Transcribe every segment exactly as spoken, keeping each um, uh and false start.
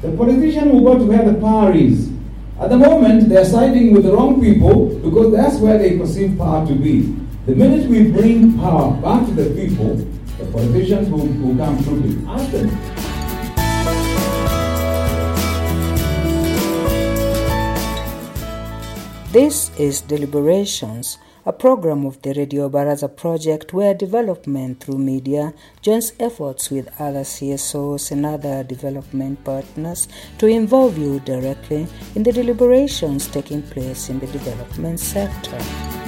The politician will go to where the power is. At the moment, they're siding with the wrong people because that's where they perceive power to be. The minute we bring power back to the people, the politicians will, will come through it. Ask them. This is Deliberations, a program of the Radio Baraza project where development through media joins efforts with other C S Os and other development partners to involve you directly in the deliberations taking place in the development sector.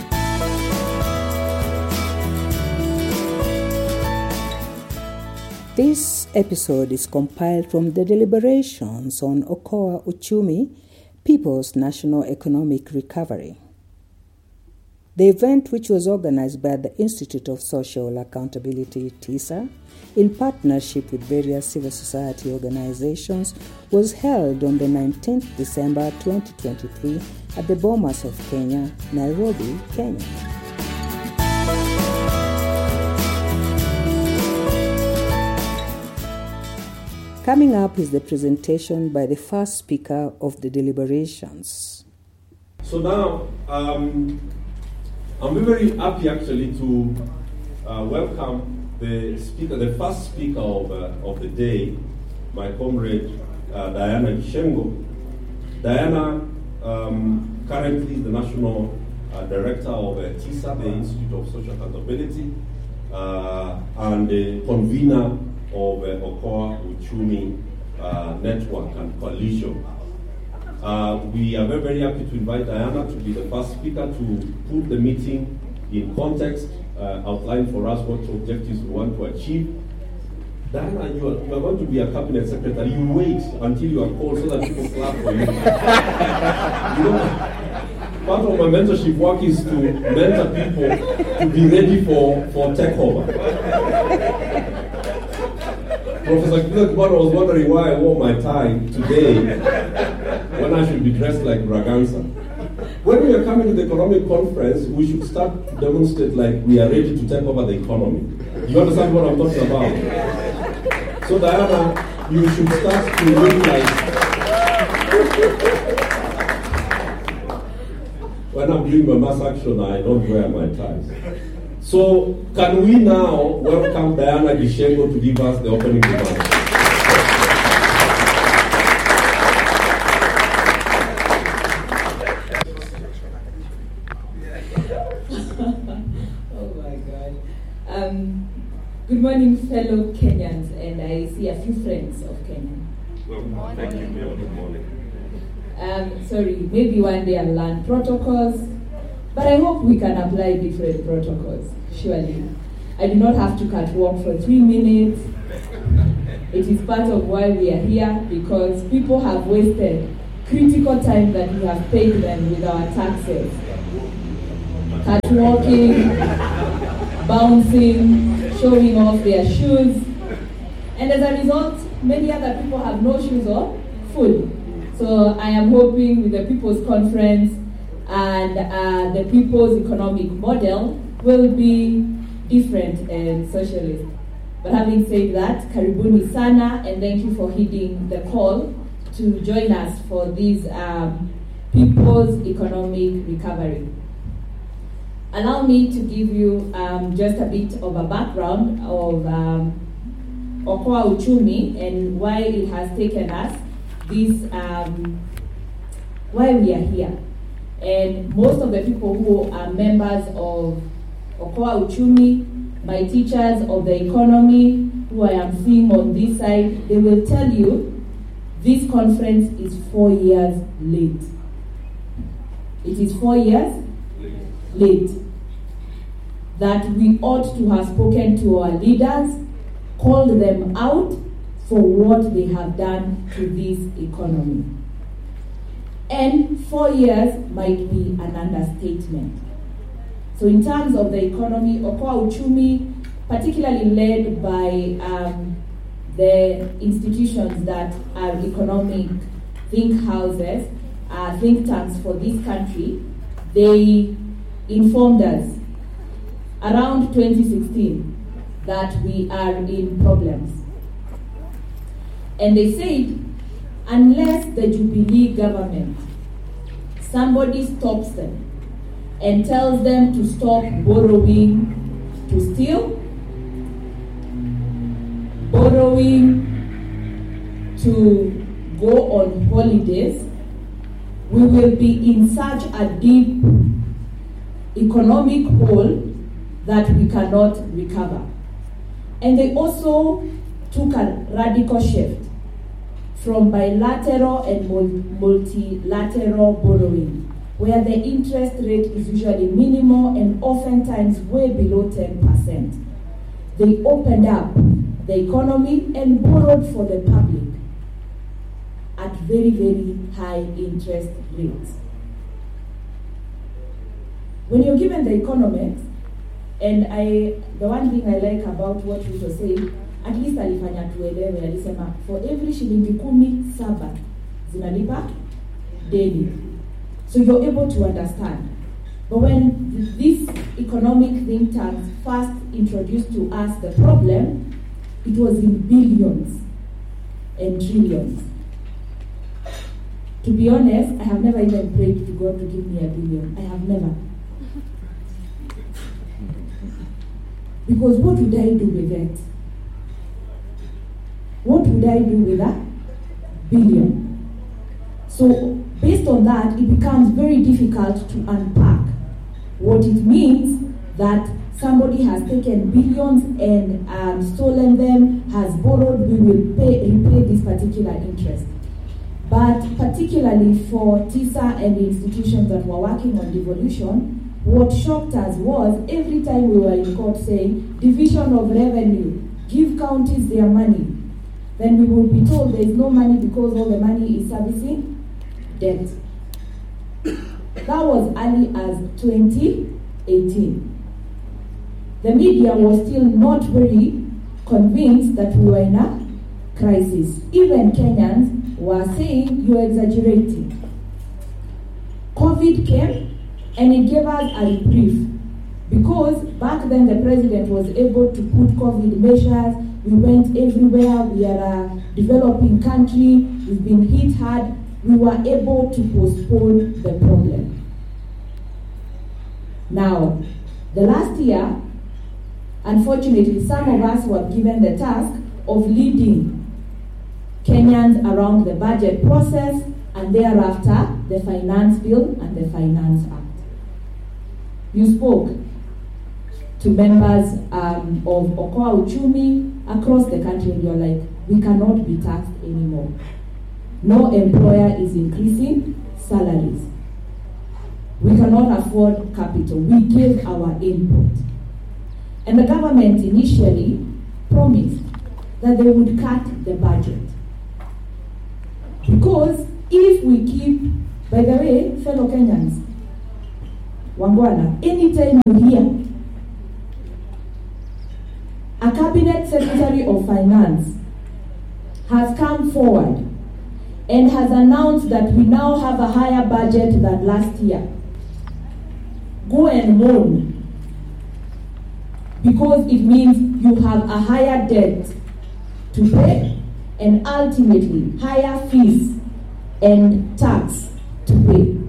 This episode is compiled from the deliberations on Okoa Uchumi, People's National Economic Recovery. The event, which was organized by the Institute of Social Accountability, TISA, in partnership with various civil society organizations, was held on the nineteenth of December twenty twenty-three at the Bomas of Kenya, Nairobi, Kenya. Coming up is the presentation by the first speaker of the deliberations. So now, um, I'm very happy actually to uh, welcome the speaker, the first speaker of, uh, of the day, my comrade uh, Diana Gishengo. Diana um, currently is the National uh, Director of uh, TISA, the Institute of Social Accountability, uh, and the convener of uh, Okoa Uchumi uh, Network and Coalition. Uh, we are very, very happy to invite Diana to be the first speaker to put the meeting in context, uh, outline for us what objectives we want to achieve. Diana, you are, you are going to be a cabinet secretary. You wait until you are called so that people clap for you. You know, part of my mentorship work is to mentor people to be ready for, for takeover. Professor Kibet was wondering why I wore my tie today when I should be dressed like Braganza. When we are coming to the economic conference, we should start to demonstrate like we are ready to take over the economy. You understand what I'm talking about? So Diana, you should start to look like... When I'm doing my mass action, I don't wear my ties. So, can we now welcome Diana Gishengo to give us the opening remarks? Oh my God. Um, good morning, fellow Kenyans, and I see a few friends of Kenya. Well, thank you, Mayor. Good morning. Um, sorry, maybe one day I'll learn protocols, but I hope we can apply different protocols. Surely. I do not have to catwalk for three minutes. It is part of why we are here, because people have wasted critical time that we have paid them with our taxes. Catwalking, bouncing, showing off their shoes. And as a result, many other people have no shoes or food. So I am hoping with the People's Conference and uh, the People's Economic Model will be different and socialist. But having said that, karibuni sana, and thank you for heeding the call to join us for this um, People's Economic Recovery. Allow me to give you um, just a bit of a background of um, Okoa Uchumi and why it has taken us this, um, why we are here. And most of the people who are members of Okoa Uchumi, my teachers of the economy, who I am seeing on this side, they will tell you this conference is four years late. It is four years late. That we ought to have spoken to our leaders, called them out for what they have done to this economy. And four years might be an understatement. So in terms of the economy, Okoa Uchumi, particularly led by um, the institutions that are economic think houses, uh, think tanks for this country, they informed us around twenty sixteen that we are in problems. And they said, unless the Jubilee government, somebody stops them and tells them to stop borrowing to steal, borrowing to go on holidays, we will be in such a deep economic hole that we cannot recover. And they also took a radical shift from bilateral and multilateral borrowing, where the interest rate is usually minimal and oftentimes way below ten percent. They opened up the economy and borrowed for the public at very, very high interest rates. When you're given the economics, and I, the one thing I like about what we were saying, at least alifanya tuelewe, alisema for every shilingi kumi saba zinalipa daily. So you're able to understand. But when this economic think tanks first introduced to us the problem, it was in billions and trillions. To be honest, I have never even prayed to God to give me a billion. I have never. Because what would I do with it? What would I do with a billion? So based on that, it becomes very difficult to unpack what it means that somebody has taken billions and um, stolen them, has borrowed, we will pay, repay this particular interest. But particularly for TISA and the institutions that were working on devolution, what shocked us was every time we were in court saying, division of revenue, give counties their money, then we would be told there is no money because all the money is servicing debt. That was early as twenty eighteen. The media was still not very convinced that we were in a crisis. Even Kenyans were saying, you're exaggerating. COVID came and it gave us a reprieve because back then the president was able to put COVID measures. We went everywhere. We are a developing country. We've been hit hard. We were able to postpone the problem. Now, the last year, unfortunately, some of us were given the task of leading Kenyans around the budget process and thereafter the finance bill and the finance act. You spoke to members um, of Okoa Uchumi across the country and you're like, we cannot be taxed anymore. No employer is increasing salaries. We cannot afford capital. We gave our input. And the government initially promised that they would cut the budget. Because if we keep, by the way, fellow Kenyans, Wangwana, anytime you hear a cabinet secretary of finance has come forward and has announced that we now have a higher budget than last year, go and mourn, because it means you have a higher debt to pay and ultimately higher fees and tax to pay.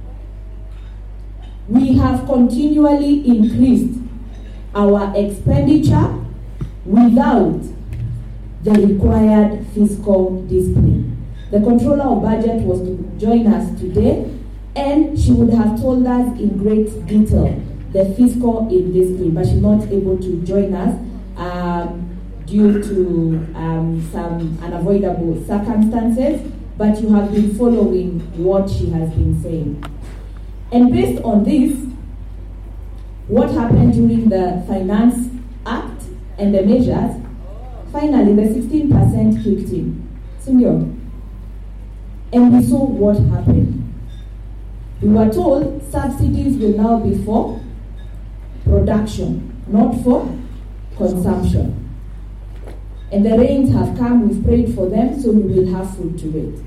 We have continually increased our expenditure without the required fiscal discipline. The controller of budget was to join us today, and she would have told us in great detail the fiscal indiscipline, but she's not able to join us um, due to um, some unavoidable circumstances, but you have been following what she has been saying. And based on this, what happened during the Finance Act and the measures, finally the sixteen percent kicked in. Senior. And we saw what happened. We were told subsidies will now be for production, not for consumption. And the rains have come, we've prayed for them, so we will have food to eat.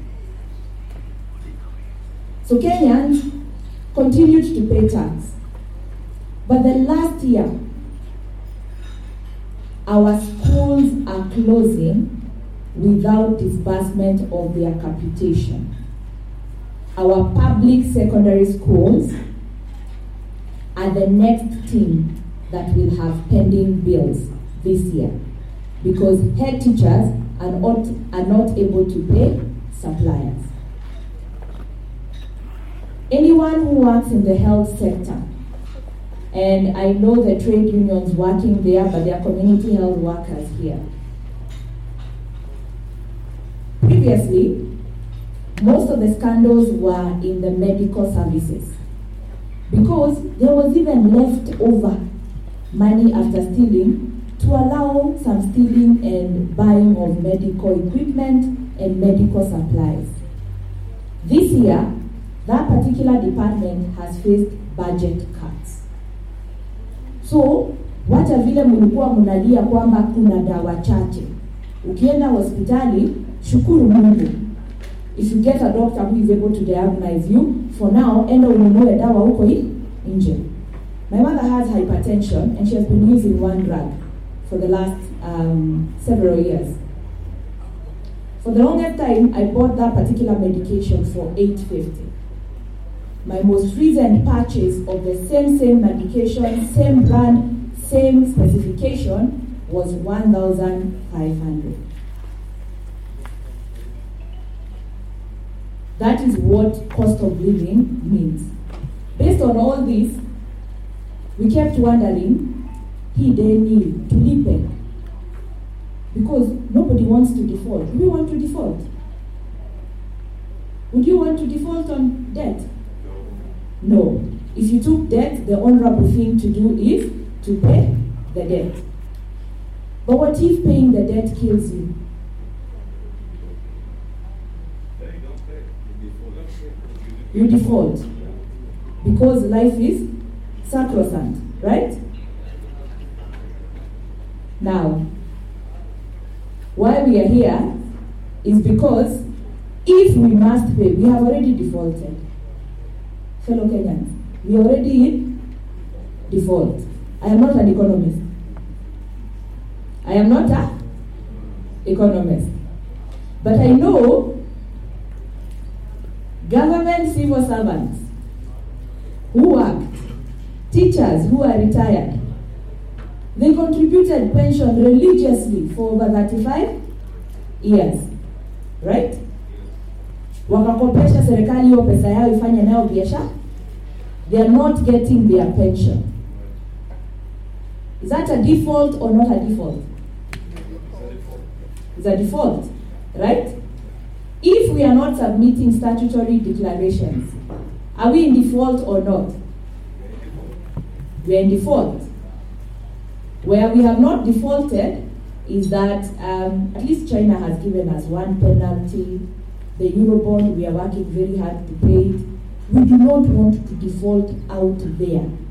So Kenyans continued to pay tax. But the last year, our schools are closing without disbursement of their capitation. Our public secondary schools are the next team that will have pending bills this year because head teachers are not, are not able to pay suppliers. Anyone who works in the health sector, and I know the trade unions working there, but they are community health workers here. Previously, most of the scandals were in the medical services because there was even leftover money after stealing to allow some stealing and buying of medical equipment and medical supplies. This year, that particular department has faced budget cuts. So, wacha vile mlikuwa mnalia kwamba kuna dawa chache. Ukienda hospitali, shukuru Mungu. If you get a doctor who is able to diagnose you, for now, enda ununue dawa huko nje. My mother has hypertension and she has been using one drug for the last um, several years. For the longest time, I bought that particular medication for eight fifty. My most recent purchase of the same same medication, same brand, same specification was one thousand five hundred. That is what cost of living means. Based on all this, we kept wondering, he they need to lipe. Because nobody wants to default. Do we want to default? Would you want to default on debt? No. If you took debt, the honorable thing to do is to pay the debt. But what if paying the debt kills you? You default. Because life is sacrosanct, right? Now, why we are here is because if we must pay, we have already defaulted. Fellow Kenyans, we are already in default. I am not an economist. I am not an economist. But I know government civil servants who worked, teachers who are retired, they contributed pension religiously for over thirty-five years, right? Wakakopesha serikali hiyo pesa yao ifanye nayo biashara. They are not getting their pension. Is that a default or not a default? It's a default, right? If we are not submitting statutory declarations, are we in default or not? We are in default. Where we have not defaulted is that um, at least China has given us one penalty. The Eurobond, we are working very hard to pay it. We do not want to default out there.